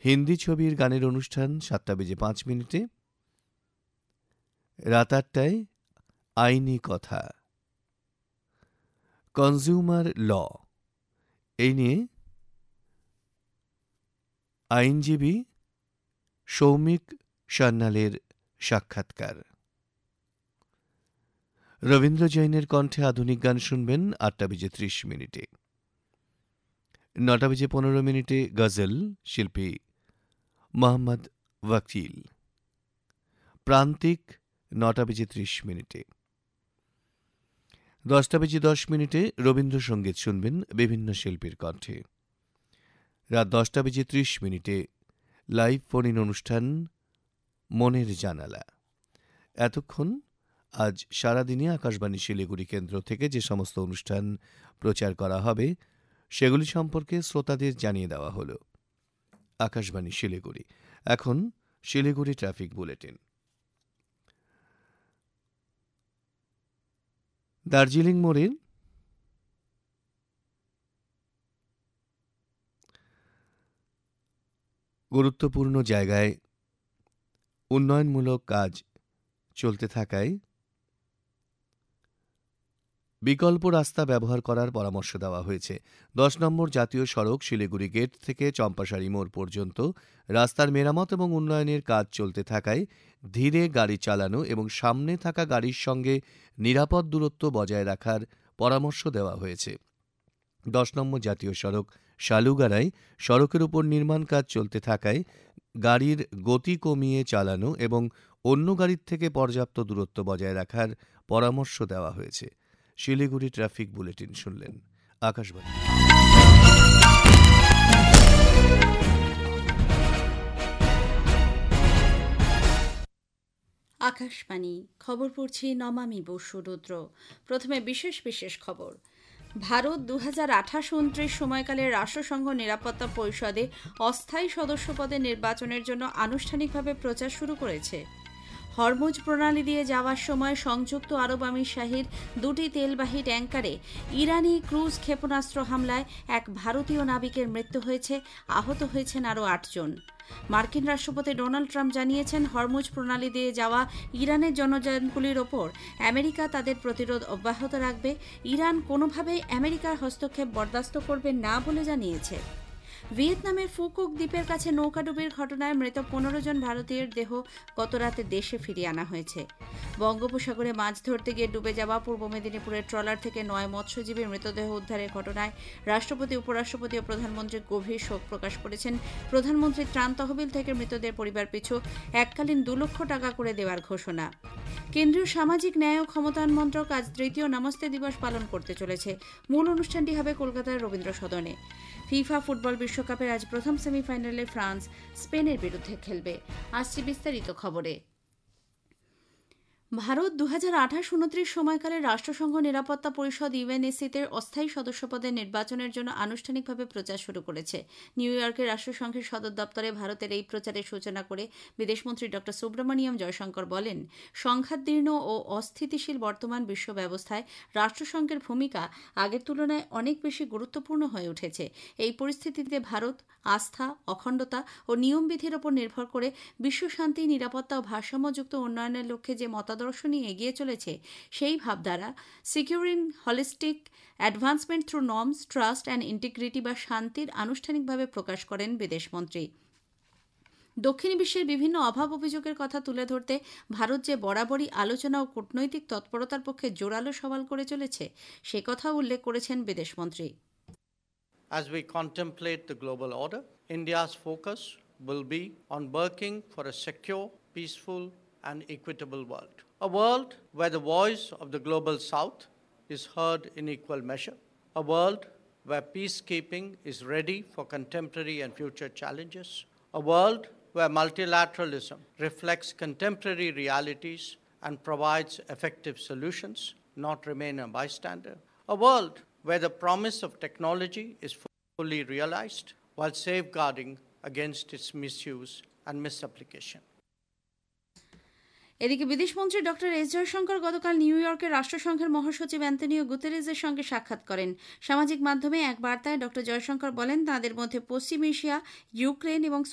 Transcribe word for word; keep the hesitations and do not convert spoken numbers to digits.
হিন্দি ছবির গানের অনুষ্ঠান সাতটা বেজে পাঁচ মিনিটে। রাত আটটায় আইনি কথা, কনজিউমার ল, এই নিয়ে আইনজীবী সৌমিক সান্যালের সাক্ষাৎকার। রবীন্দ্র জৈনের কণ্ঠে আধুনিক গান শুনবেন আটটা বেজে ত্রিশ মিনিটে। নটা বেজে পনেরো মিনিটে গজল, শিল্পী মোহাম্মদ ওয়াকিল। প্রান্তিক নটা বেজে ত্রিশ মিনিটে। দশটা বেজে দশ মিনিটে রবীন্দ্রসঙ্গীত শুনবেন বিভিন্ন শিল্পীর কণ্ঠে। রাত দশটা বেজে ত্রিশ মিনিটে লাইভ ফোন ইন অনুষ্ঠান মনের জানালা। এতক্ষণ আজ সারাদিনে আকাশবাণী শিলিগুড়ি কেন্দ্র থেকে যে সমস্ত অনুষ্ঠান প্রচার করা হবে সেগুলি সম্পর্কে শ্রোতাদের জানিয়ে দেওয়া হল। আকাশবাণী শিলিগুড়ি। এখন শিলিগুড়ি ট্রাফিক বুলেটিন। দার্জিলিং মোড়ে গুরুত্বপূর্ণ জায়গায় উন্নয়নমূলক কাজ চলতে থাকায় বিকল্প রাস্তা ব্যবহার করার পরামর্শ দেওয়া হয়েছে। দশ নম্বর জাতীয় সড়ক শিলিগুড়ি গেট থেকে চম্পাশাড়ি মোড় পর্যন্ত রাস্তার মেরামত এবং উন্নয়নের কাজ চলতে থাকায় ধীরে গাড়ি চালানো এবং সামনে থাকা গাড়ির সঙ্গে নিরাপদ দূরত্ব বজায় রাখার পরামর্শ দেওয়া হয়েছে। দশ নম্বর জাতীয় সড়ক শালুগাড়ায় সড়কের উপর নির্মাণ কাজ চলতে থাকায় গাড়ির গতি কমিয়ে চালানো এবং অন্য গাড়ির থেকে পর্যাপ্ত দূরত্ব বজায় রাখার পরামর্শ দেওয়া হয়েছে। শিলিগুড়ি ট্রাফিক বুলেটিন শুনলেন। আকাশবাণী। আকাশবাণী খবর পড়ছি নমামি বসু রুদ্র। প্রথমে বিশেষ বিশেষ খবর। ভারত দু হাজার আঠাশ উনত্রিশ সময়কালে রাষ্ট্রসংঘ নিরাপত্তা পরিষদে অস্থায়ী সদস্যপদে নির্বাচনের জন্য আনুষ্ঠানিকভাবে প্রচার শুরু করেছে। হরমুজ প্রণালী দিয়ে যাওয়ার সময় সংযুক্ত আরব আমিরশাহীর দুটি তেলবাহী ট্যাঙ্কারে ইরানি ক্রুজ ক্ষেপণাস্ত্র হামলায় এক ভারতীয় নাবিকের মৃত্যু হয়েছে, আহত হয়েছেন আরও আটজন। মার্কিন রাষ্ট্রপতি ডোনাল্ড ট্রাম্প জানিয়েছেন, হরমুজ প্রণালী দিয়ে যাওয়া ইরানের জনযানগুলির ওপর আমেরিকা তাদের প্রতিরোধ অব্যাহত রাখবে। ইরান কোনোভাবেই আমেরিকার হস্তক্ষেপ বরদাস্ত করবে না বলে জানিয়েছে। ভিয়েতনামের ফুকুক দ্বীপের কাছে নৌকাডুবির ঘটনায় মৃত পনেরো জন ভারতীয়ের দেহ গতরাতে দেশে ফিরিয়ে আনা হয়েছে। বঙ্গোপসাগরে মাছ ধরতে গিয়ে ডুবে যাওয়া পূর্ব মেদিনীপুরের ট্রলার থেকে নয় মৎস্যজীবীর মৃতদেহ উদ্ধারের ঘটনায় রাষ্ট্রপতি, উপরাষ্ট্রপতি ও প্রধানমন্ত্রী গভীর শোক প্রকাশ করেছেন। প্রধানমন্ত্রী ত্রাণ তহবিল থেকে মৃতদের পরিবার পিছু এককালীন দু লক্ষ টাকা করে দেওয়ার ঘোষণা। কেন্দ্রীয় সামাজিক ন্যায় ও ক্ষমতায়ন মন্ত্রক আজ তৃতীয় নমস্তে দিবস পালন করতে চলেছে। মূল অনুষ্ঠানটি হবে কলকাতার রবীন্দ্র সদনে। ফিফা ফুটবল বিশ্বকাপের আজ প্রথম সেমিফাইনালে ফ্রান্স স্পেনের বিরুদ্ধে খেলবে। আসছে বিস্তারিত খবরে। ভারত দু হাজার আঠাশ উনত্রিশ সময়কালে রাষ্ট্রসংঘ নিরাপত্তা পরিষদ ইউএনএসসিতে অস্থায়ী সদস্যপদে নির্বাচনের জন্য আনুষ্ঠানিকভাবে প্রচার শুরু করেছে। নিউ ইয়র্কের রাষ্ট্রসংঘের সদর দপ্তরে ভারতের এই প্রচারের সূচনা করে বিদেশমন্ত্রী ড সুব্রমণিয়ম জয়শঙ্কর বলেন, সংঘাতদীর্ণ ও অস্থিতিশীল বর্তমান বিশ্ব ব্যবস্থায় রাষ্ট্রসংঘের ভূমিকা আগের তুলনায় অনেক বেশি গুরুত্বপূর্ণ হয়ে উঠেছে। এই পরিস্থিতিতে ভারত আস্থা, অখণ্ডতা ও নিয়মবিধির ওপর নির্ভর করে বিশ্বশান্তি, নিরাপত্তা ও ভারসাম্যযুক্ত উন্নয়নের লক্ষ্যে যে মতাদর্শ নিয়ে এগিয়ে চলেছে সেই ভাবধারা securing holistic advancement through norms, trust and integrity বা শান্তির আনুষ্ঠানিকভাবে প্রকাশ করেন বিদেশমন্ত্রী। দক্ষিণ বিশ্বের বিভিন্ন অভাব অভিযোগের কথা তুলে ধরতে ভারত যে বরাবরই আলোচনা ও কূটনৈতিক তৎপরতার পক্ষে জোরালো সওয়াল করে চলেছে সে কথা উল্লেখ করেছেন বিদেশমন্ত্রী। As we contemplate the global order, India's focus will be on working for a secure, peaceful and equitable world. A world where the voice of the global south is heard in equal measure. A world where peacekeeping is ready for contemporary and future challenges. A world where multilateralism reflects contemporary realities and provides effective solutions, not remain a bystander. A world where the promise of technology is fully realized while safeguarding against its misuse and misapplication. এদিকে বিদেশমন্ত্রী doctor S Jaishankar গতকাল new ইয়র্কের রাষ্ট্রসংঘের মহাসচিব Antonio গুতেরেজের সঙ্গে সাক্ষাৎ করেন। সামাজিক মাধ্যমে এক বার্তায় ডক্টর জয়শঙ্কর বলেন, তাঁদের মধ্যে পশ্চিম এশিয়া, ইউক্রেন এবং